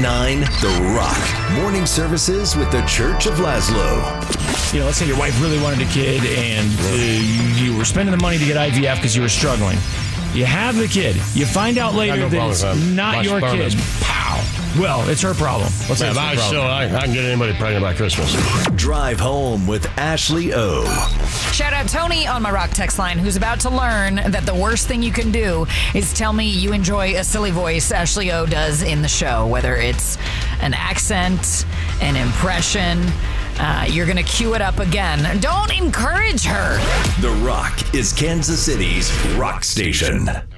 99.9 The Rock. Morning services with the Church of Laszlo. You know, let's say your wife really wanted a kid and you were spending the money to get IVF because you were struggling. You have the kid. You find out later that it's not your kid. Pow. Well, it's her problem. Let's say it's her problem. I can get anybody pregnant by Christmas. Drive home with Ashley O. Shout out Tony on my Rock text line, who's about to learn that the worst thing you can do is tell me you enjoy a silly voice Ashley O does in the show, whether it's an accent, an impression. You're going to cue it up again. Don't encourage her. The Rock is Kansas City's rock station.